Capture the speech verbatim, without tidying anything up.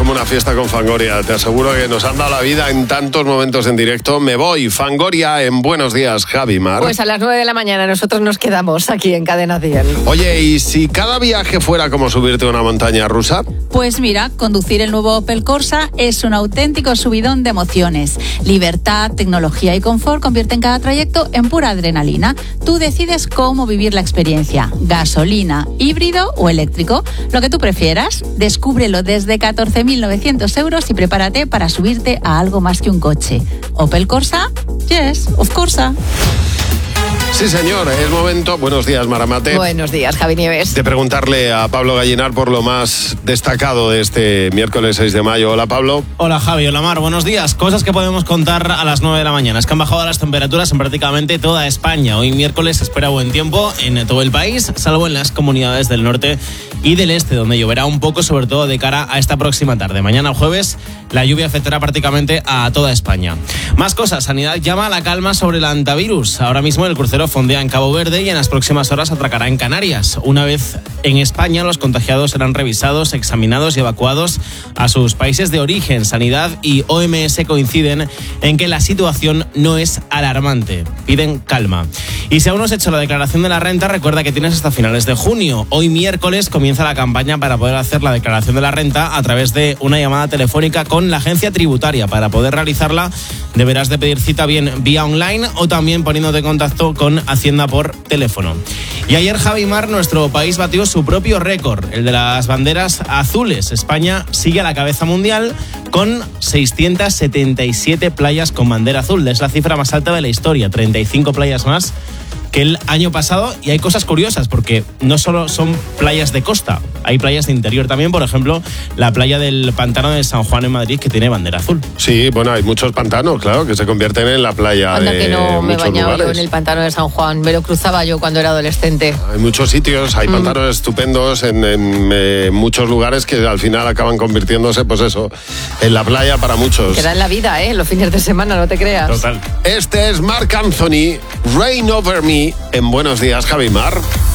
como una fiesta con Fangoria. Te aseguro que nos han dado la vida en tantos momentos en directo. Me voy. Fangoria en Buenos Días, Javi Mar. Pues a las nueve de la mañana nosotros nos quedamos aquí en Cadena cien. Oye, ¿y si cada viaje fuera como subirte a una montaña rusa? Pues mira, conducir el nuevo Opel Corsa es un auténtico subidón de emociones. Libertad, tecnología y confort convierten cada trayecto en pura adrenalina. Tú decides cómo vivir la experiencia. Gasolina, híbrido o eléctrico. Lo que tú prefieras. Descúbrelo desde catorce mil novecientos euros y prepárate para subirte a algo más que un coche. Opel Corsa, yes, of Corsa. Sí, señor, es momento. Buenos días, Maramate. Buenos días, Javi Nieves. De preguntarle a Pablo Gallinar por lo más destacado de este miércoles seis de mayo. Hola, Pablo. Hola, Javi. Hola, Mar. Buenos días. Cosas que podemos contar a las nueve de la mañana. Es que han bajado las temperaturas en prácticamente toda España. Hoy miércoles se espera buen tiempo en todo el país, salvo en las comunidades del norte y del este, donde lloverá un poco, sobre todo de cara a esta próxima tarde. Mañana jueves la lluvia afectará prácticamente a toda España. Más cosas. Sanidad llama a la calma sobre el antivirus. Ahora mismo el crucero fondea en Cabo Verde y en las próximas horas atracará en Canarias. Una vez en España, los contagiados serán revisados, examinados y evacuados a sus países de origen. Sanidad y O M S coinciden en que la situación no es alarmante. Piden calma. Y si aún no has hecho la declaración de la renta, recuerda que tienes hasta finales de junio. Hoy miércoles comienza la campaña para poder hacer la declaración de la renta a través de una llamada telefónica con la agencia tributaria. Para poder realizarla, deberás de pedir cita bien vía online o también poniéndote en contacto con Hacienda por teléfono. Y ayer, Javi Mar, nuestro país batió su propio récord, el de las banderas azules. España sigue a la cabeza mundial con seiscientas setenta y siete playas con bandera azul. Es la cifra más alta de la historia, treinta y cinco playas más que el año pasado. Y hay cosas curiosas porque no solo son playas de costa, hay playas de interior también. Por ejemplo, la playa del Pantano de San Juan en Madrid, que tiene bandera azul. Sí, bueno, hay muchos pantanos, claro, que se convierten en la playa. Anda de que no me muchos bañaba lugares. yo en el Pantano de San Juan, me lo cruzaba yo cuando era adolescente. Hay muchos sitios, hay Mm. pantanos estupendos en, en eh, muchos lugares que al final acaban convirtiéndose, pues eso, en la playa para muchos. Queda en la vida, ¿eh? Los fines de semana, no te creas. Total. Este es Marc Anthony, Rain Over Me, en Buenos Días, Javi Mar.